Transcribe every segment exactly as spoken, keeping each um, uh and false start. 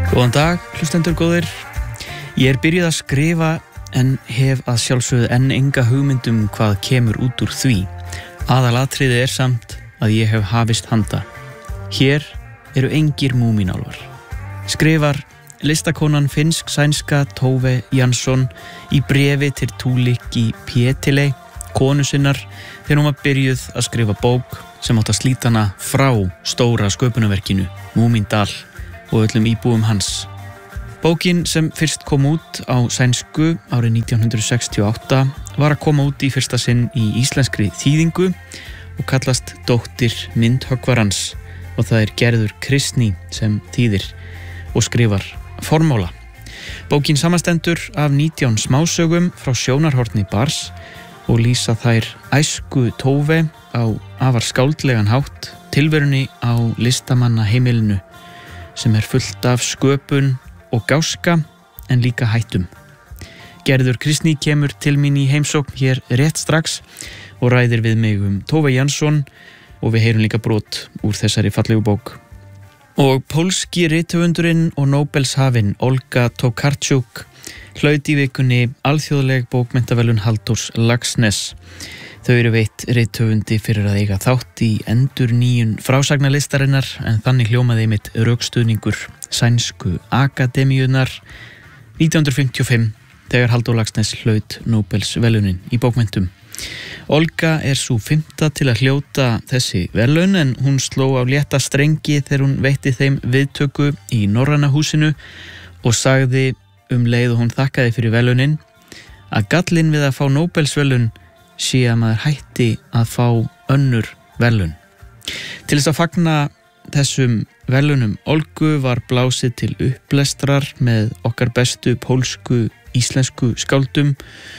Góðan dag, hlustendur góðir. Ég er byrjuð að skrifa en hef að sjálfsögðu enn enga hugmyndum hvað kemur út úr því. Aðalatriði er samt að ég hef hafist handa. Hér eru engir múmínálfar. Skrifar listakonan finnsk-sænska Tove Jansson í bréfi til Tuulikki Pietilä, konu sinnar, þegar hún var byrjuð að skrifa bók sem átt að slíta hana frá stóra sköpunarverkinu, Múmíndal, og öllum íbúum hans. Bókin sem fyrst kom út á sænsku árið nítján hundrað sextíu og átta var að koma út í fyrsta sinn í íslenskri þýðingu og kallast Dóttir myndhöggvarans og það er Gerður Kristný sem þýðir og skrifar formála. Bókin samastendur af nítján smásögum frá sjónarhorni Bars og lýsa þær æsku Tove á afar skáldlegan hátt, tilverunni á listamannaheimilinu sem er fullt af sköpun og gáska en líka hættum. Gerður Kristný kemur til mín í heimsókn hér rétt strax og ræðir við mig um Tove Jansson og við heyrum líka brot úr þessari fallegu bók. Og pólski rithöfundurinn og Nóbelshafinn Olga Tokarczuk hlaut í vikunni alþjóðleg bókmenntaverðlaun Halldórs Laxness. Þau eru veitt rithöfundi fyrir að eiga þátt í endurnýjun frásagnarlistarinnar en þannig hljómaði einmitt rökstuðningur sænsku akademíunnar nítján hundrað fimmtíu og fimm þegar Halldór Laxness hlaut Nóbelsverðlaunin í bókmenntum. Olga er sú fimmta til að hljóta þessi verðlaun en hún sló á létta strengi þegar hún veitti þeim viðtöku í Norræna húsinu og sagði um leið og hún þakkaði fyrir verðlaunin að gallinn við að fá Nóbelsverðlaun sé að maður hætti að fá önnur verðlaun. Til þess að fagna þessum verðlaunum Olgu var blásið til upplestrar með okkar bestu pólsku íslensku skáldum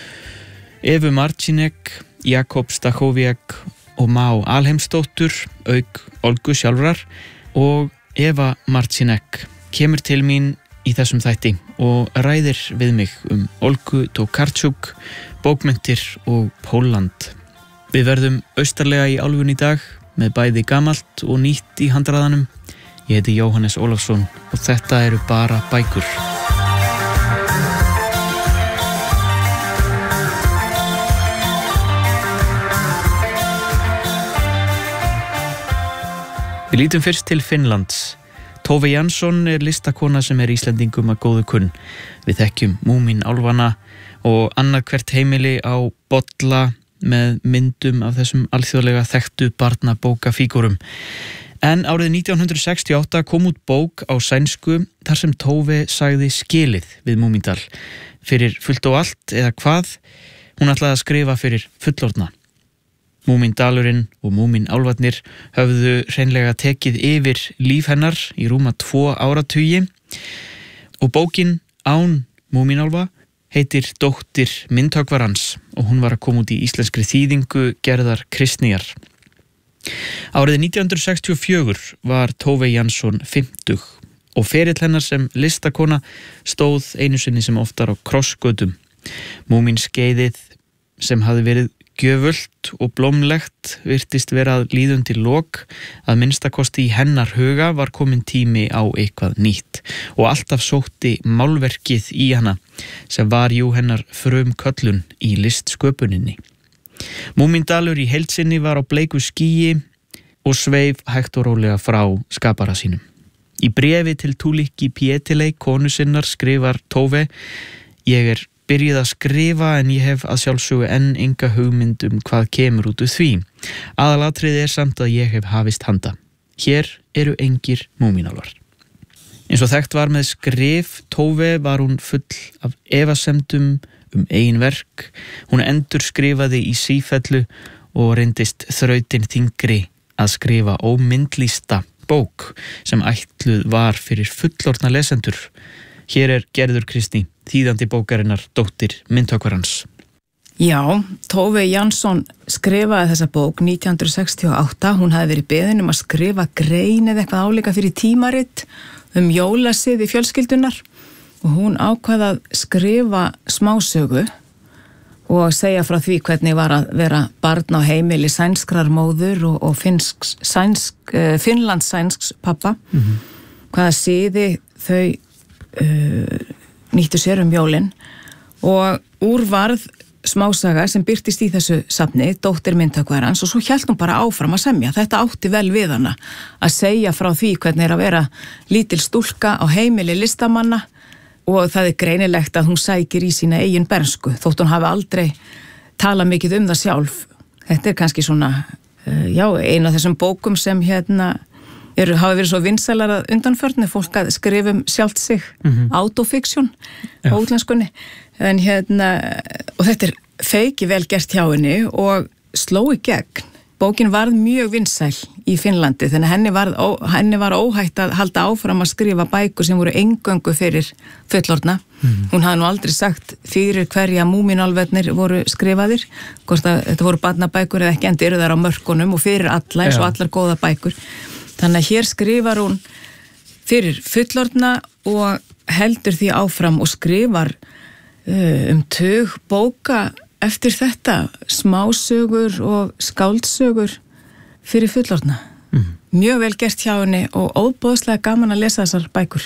Evu Marcinek, Jakob Stachowiak og Má Alheimsdóttur auk Olgu sjálfrar og Eva Marcinek kemur til mín í þessum þætti og ræðir við mig um Olgu Tokarczuk, bókmenntir og Pólland. Við verðum austarlega í álfunni í dag með bæði gamalt og nýtt í handraðanum. Ég heiti Jóhannes Ólafsson og þetta eru bara bækur. Við lítum fyrst til Finnlands. Tove Jansson er listakona sem er Íslendingum að góðu kunn. Við þekkjum Múmínálfana og annað hvert heimili á bolla með myndum af þessum alþjóðlega þekktu barnabókafígúrum. En árið nítján hundrað sextíu og átta kom út bók á sænsku þar sem Tove sagði skilið við Múmíndal. Fyrir fullt og allt eða hvað, hún ætlaði að skrifa fyrir fullorðna. Múmíndalurinn og Múmínálfarnir höfðu hreinlega tekið yfir líf hennar í rúma tvo áratugi og bókin án Múmínálfa heitir Dóttir myndhöggvarans og hún var að koma út í íslenskri þýðingu Gerðar Kristnýjar. Árið nítján hundrað sextíu og fjögur var Tove Jansson fimmtug og ferill hennar sem listakona stóð einu sinni sem oftar á krossgötum. Múmínskeiðið sem hafði verið gjöfult og blómlegt virtist vera að líðun til lok, að minnstakosti í hennar huga var komin tími á eitthvað nýtt og alltaf sótti málverkið í hana sem var jú hennar frumköllun í listsköpuninni. Múmíndalur í heild sinni var á bleiku skýi og sveif hægt og rólega frá skapara sínum. Í bréfi til Tuulikki Pietilä, konu sinnar, skrifar Tove: Ég er byrjuð að skrifa en ég hef að sjálfsögðu enn enga hugmynd um hvað kemur út úr því. Aðalatriði er samt að ég hef hafist handa. Hér eru engir múmínálfar. Eins og þekkt var með skrif Tove var hún full af efasemdum um eigin verk. Hún endur skrifaði í sífellu og reyndist þrautin þyngri að skrifa ómyndlýsta bók sem ætluð var fyrir fullorðna lesendur. Hér er Gerður Kristný, þýðandi bókarinnar Dóttir myndhöggvarans. Já, Tove Jansson skrifaði þessa bók nítján hundrað sextíu og átta. Hún hafði verið beðin um að skrifa grein eða eitthvað álíka fyrir tímarit um jólasiði fjölskyldunar og hún ákvað að skrifa smásögu og segja frá því hvernig var að vera barn á heimili sænskrar móður og, og finnsks, sænsk, uh, Finnlands sænsks pappa. Mm-hmm. Hvaða siði þau uh, nýttu sér um jólin og úr varð smásaga sem birtist í þessu safni, dóttir myndhöggvarans, og svo hélt hún bara áfram að semja. Þetta átti vel við hana að segja frá því hvernig er að vera lítil stúlka á heimili listamanna og það er greinilegt að hún sækir í sína eigin bernsku þótt hún hafi aldrei talað mikið um það sjálf. Þetta er kannski svona, já, eina af þessum bókum sem hérna eru, hafa verið svo vinsælar að undanförnu, fólk að skrifum sjálft sig, mm-hmm. autofiction á útlenskunni. En hérna, og þetta er feiki vel gert hjá henni og sló í gegn. Bókin varð mjög vinsæl í Finnlandi, þannig að henni, varð, ó, henni var óhætt að halda áfram að skrifa bækur sem voru eingöngu fyrir fullorðna. Mm-hmm. Hún hafði nú aldrei sagt fyrir hverja múmínálfarnir voru skrifaðir, hvort að þetta voru barnabækur eða ekki, en eru þær á mörkunum og fyrir alla, eins og allar góða bækur. Þannig að hér skrifar hún fyrir fullorðna og heldur því áfram og skrifar um tug bóka eftir þetta, smásögur og skáldsögur fyrir fullorðna. Mm. Mjög vel gert hjá henni og óboðslega gaman að lesa þessar bækur.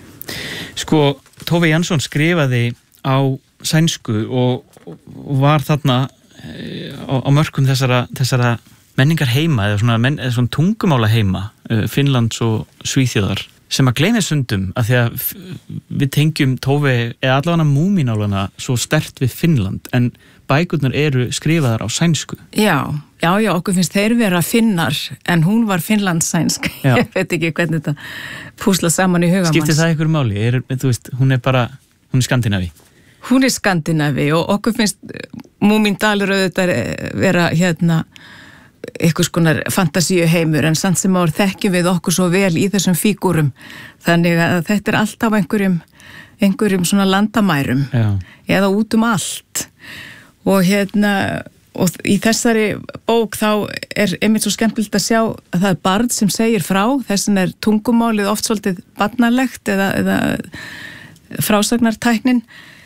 Sko, Tove Jansson skrifaði á sænsku og, og var þarna á, á mörkum þessara, þessara menningar heima, eða svona, men, eða svona tungumála heima, Finnlands og Svíþjóðar, sem að gleyma sundum að því að við tengjum Tove eða allavega múmínálfana svo sterkt við Finnland, en bækurnar eru skrifaðar á sænsku. Já, já, já, okkur finnst þeir vera finnar, en hún var finnlandssænsk. Ég veit ekki hvernig þetta púsla saman í hugamanns. Skiptir það ykkur máli? Er, þú veist, hún er bara, hún er skandinavi. Hún er skandinavi og okkur finnst Múmíndalur auðvitað vera hérna einhvers konar fantasíu heimur, en samt sem áður þekkjum við okkur svo vel í þessum fígúrum, þannig að þetta er alltaf einhverjum, einhverjum svona landamærum. Já. Eða út um allt og hérna og í þessari bók þá er einmitt svo skemmtilegt að sjá að það er barn sem segir frá, þessin er tungumálið oft svolítið barnalegt eða, eða frásagnartæknin,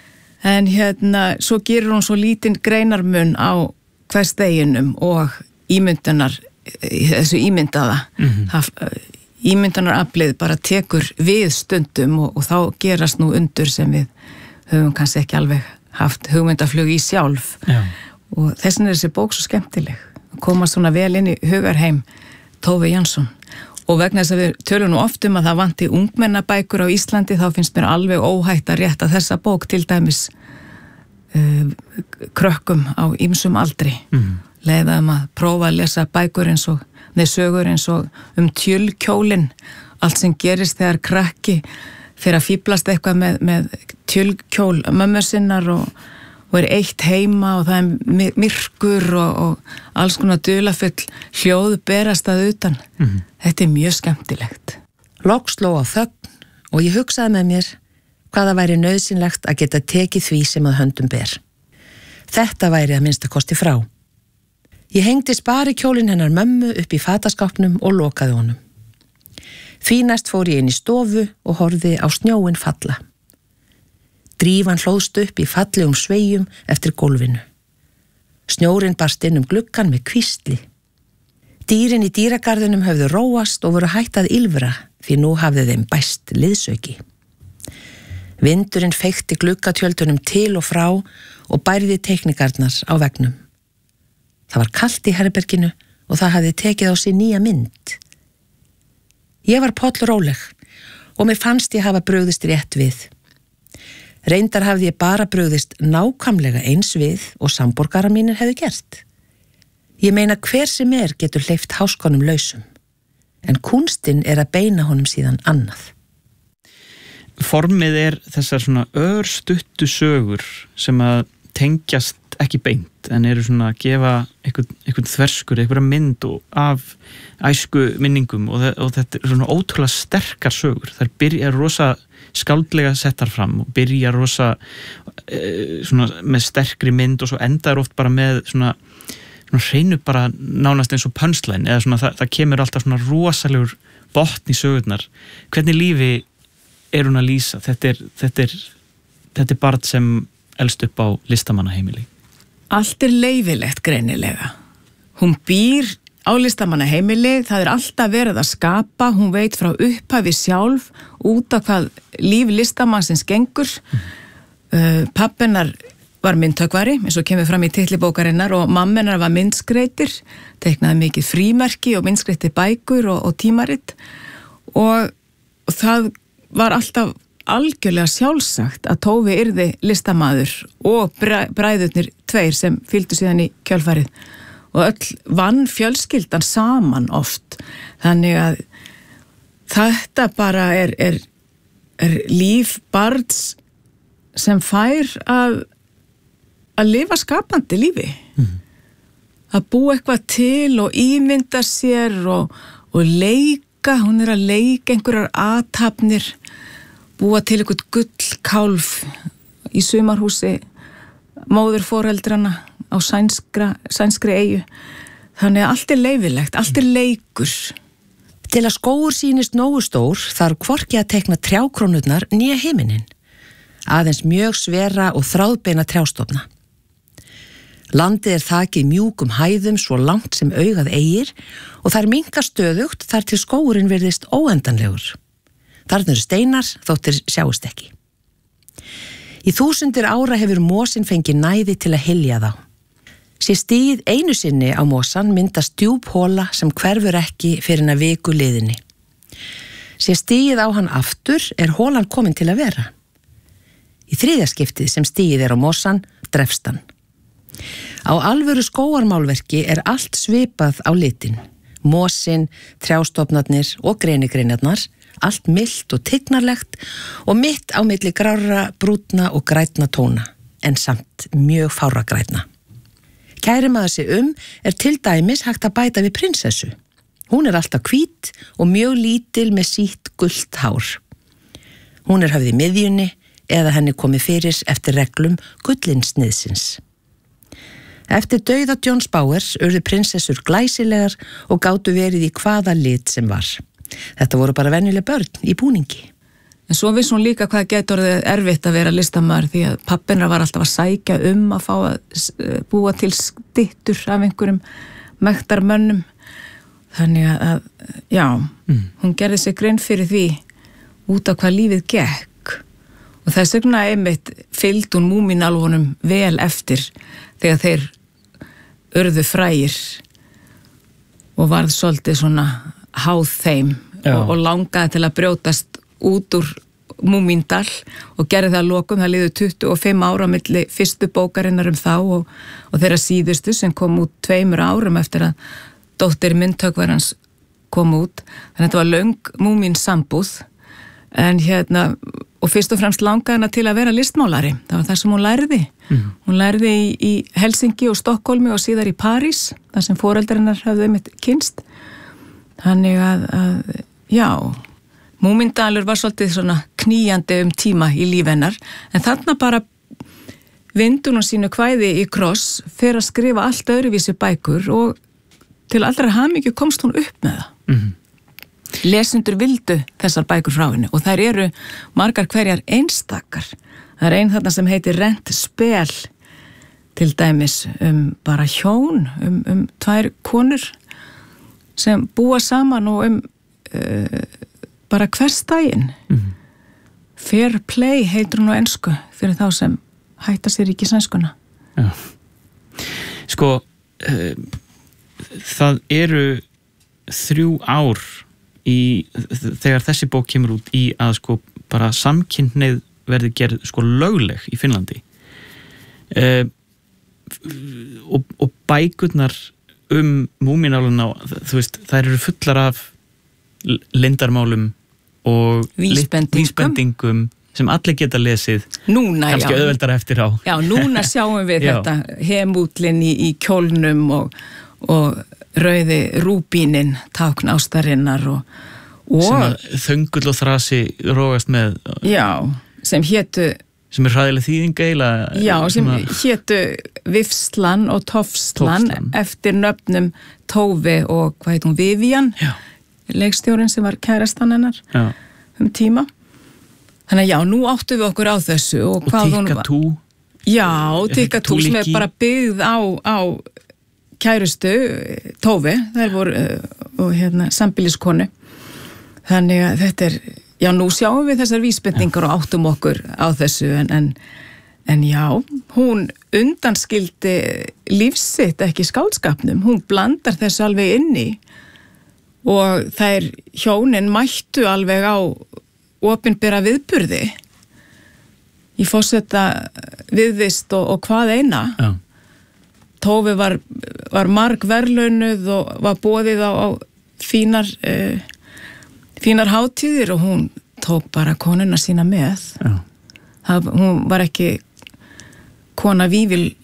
en hérna svo gerur hún svo lítinn greinarmun á hvers deginum og ímyndunar, þessu ímyndaða mm-hmm. ímyndunaraflið bara tekur við stundum og, og þá gerast nú undur sem við höfum kannski ekki alveg haft hugmyndaflug í sjálf. Já. Og þessin er þessi bók svo skemmtileg, koma svona vel inn í hugarheim Tove Jansson, og vegna þess að við tölum nú oft um að það vanti ungmennabækur á Íslandi, þá finnst mér alveg óhætt að rétta þessa bók til dæmis uh, krökkum á ýmsum aldri. Mm. Leiðaðum að prófa að lesa bækur eins og, neð sögur eins og um tjölkjólin, allt sem gerist þegar krakki fyrir að fíblast eitthvað með, með tjölkjól mömmu sinnar og, og er eitt heima og það er myrkur og, og alls konar dularfull hljóð berast að utan. Mm-hmm. Þetta er mjög skemmtilegt. Loks sló á þögn og ég hugsaði með mér hvaða væri nauðsynlegt að geta tekið því sem að höndum ber. Þetta væri að minnsta kosti frá. Ég hengdi sparikjólinn hennar mömmu upp í fataskápnum og lokaði honum. Því næst fór ég inn í stofu og horfði á snjóin falla. Drífan hlóðst upp í fallegum sveigjum eftir gólfinu. Snjórinn barst inn um gluggann með hvísli. Dýrin í dýragarðinum höfðu róast og voru hætt að ýlfra því nú hafði þeim bæst liðsauki. Vindurinn feykti gluggatjöldunum til og frá og bærði teiknigarnar á veggnum. Það var kalt í herberginu og það hafði tekið á sig nýja mynd. Ég var pollróleg og mér fannst ég hafa brugðist rétt við. Reyndar hafði ég bara brugðist nákvæmlega eins við og samborgarar mínir hefðu gert. Ég meina hver sem er getur hleypt háskonum lausum, en kunstinn er að beina honum síðan annað. Formið er þessar svona örstuttu sögur sem að tengjast ekki beint, en eru svona að gefa einhvern, einhvern þverskur, einhverja mynd af æsku minningum og, og þetta er svona ótrúlega sterkar sögur. Það byrja rosa skáldlega settar fram og byrja rosa e, svona með sterkri mynd og svo endar oft bara með svona, svona hreinu bara nánast eins og punchline eða svona það, það kemur alltaf svona rosalegur botn í sögurnar. Hvernig lífi er hún að lýsa? Þetta er, þetta er, þetta er barn sem elst upp á listamannaheimili. Allt er leyfilegt greinilega. Hún býr á listamanna heimili, það er alltaf verið að skapa, hún veit frá upphafi sjálf út af hvað líf listamannsins gengur. Mm. Uh, pappinar var myndtökvari, eins og kemur fram í titli bókarinnar, og mammenar var myndskreitir, teiknaði mikið frímerki og myndskreiti bækur og, og tímaritt, og, og það var alltaf algjörlega sjálfsagt að Tove yrði listamaður og bræðurnir tveir sem fylgdu síðan í kjölfarið, og öll vann fjölskyldan saman oft, þannig að þetta bara er, er, er líf barns sem fær að að lifa skapandi lífi. Mm. Að búa eitthvað til og ímynda sér og, og leika, hún er að leika einhverjar athafnir, búa til eitthvað gullkálf í sumarhúsi móðurforeldrana á sænskra, sænskri eyju. Þannig að allt er leyfilegt, allt er leikur. Til að skógur sýnist nógu stór þarf hvorki að teikna trjákrónurnar nýja himinin. Aðeins mjög svera og þráðbeina trjástofna. Landið er þakið mjúkum hæðum svo langt sem augað eigir og þær minnka stöðugt þar til skógurinn virðist óendanlegur. Þarna eru steinar þóttir sjáist ekki. Í þúsundir ára hefur mosin fengið næði til að hylja þá. Sé stigið einu sinni á mosan myndast djúp hóla sem hverfur ekki fyrir en að viku liðinni. Sé stigið á hann aftur er hólan komin til að vera. Í þriðja skiptið sem stigið er á mosan drefst hann. Á alvöru skógarmálverki er allt svipað á litin. Mosin, trjástofnarnir og grenigreinarnar, allt milt og tignarlegt og mitt á milli grárra, brúnna og grænna tóna, en samt mjög fárra grænna. Kæri maður sig um er til dæmis hægt að bæta við prinsessu. Hún er alltaf hvít og mjög lítil með sítt gult hár. Hún er höfð í miðjunni eða henni komið fyrir eftir reglum gullinsniðsins. Eftir dauða Johns Bowers urðu prinsessur glæsilegar og gátu verið í hvaða lit sem var. Þetta voru bara venjuleg börn í búningi. En svo vissi hún líka hvað getur orðið erfitt að vera listamaður því að pappina var alltaf að sækja um að fá að búa til styttur af einhverjum mektarmönnum. Þannig að, já, mm. hún gerði sig grein fyrir því út af hvað lífið gekk. Og þess vegna einmitt fylgdi hún múmínálfunum vel eftir þegar þeir urðu frægir og varð svolítið svona háð þeim og, og langaði til að brjótast út úr Múmíndal og gerði það að lokum. Það liðu tuttugu og fimm ára milli fyrstu bókarinnar um þá og, og þeirra síðustu sem kom út tveimur árum eftir að dóttir myndtökvarans kom út. Þannig að þetta var löng Múmín sambúð en hérna og fyrst og fremst langaði hana til að vera listmálari. Það var það sem hún lærði. Mm. Hún lærði í, í Helsinki og Stokkólmi og síðar í París, þar sem foreldrarinnar höfðu einmitt kynst. Þannig að, að já, Múmíndalur var svolítið svona knýjandi um tíma í líf hennar, en þarna bara vindur hún sínu kvæði í kross fyrir að skrifa allt öðruvísi bækur og til allra hamingju komst hún upp með það. Mm. Lesendur vildu þessar bækur frá henni og þær eru margar hverjar einstakar. Það er ein þarna sem heitir Rent spel til dæmis um bara hjón, um, um tvær konur sem búa saman og um uh, bara hversdaginn. Mm-hmm. Fair play heitur hún á ensku fyrir þá sem hætta sér ekki sænskuna. Já. Sko, uh, það eru þrjú ár í, þegar þessi bók kemur út í að sko bara samkynhneigð verði gerð sko lögleg í Finnlandi uh, og, og bækurnar um múmínáluna, þú veist, þær eru fullar af leyndarmálum og vísbendingum, vísbendingum sem allir geta lesið núna, kannski auðveldar eftir á. Já, núna sjáum við þetta hemútlinn í, í kjólnum og, og rauði rúbínin, tákn ástarinnar og, og sem að þöngull og þrasi rógast með. Já, sem hétu sem er hræðileg þýðing eiginlega. Já, sem, sem að, hétu Vifslan og Tofslan, Tofslan eftir nöfnum Tove og hvað heit hún, Vivian, já. Leikstjórinn sem var kærastan hennar já. Um tíma. Þannig að já, nú áttum við okkur á þessu og, og hvað hún var. Og Tikkatú. Já, Tikkatú sem er bara byggð á, á kærustu Tófi, þær voru og hérna sambýliskonu. Þannig að þetta er, já nú sjáum við þessar vísbendingar og áttum okkur á þessu en, en, en já, hún undanskildi lífsitt ekki skáldskapnum, hún blandar þessu alveg inni og þær hjónin mættu alveg á opinbera viðburði í forseta viðvist og, og hvað eina. Já. Tófi var, var marg verðlaunuð og var boðið á, á fínar, uh, fínar hátíðir og hún tók bara konuna sína með. Já. Það, hún var ekki kona Vífil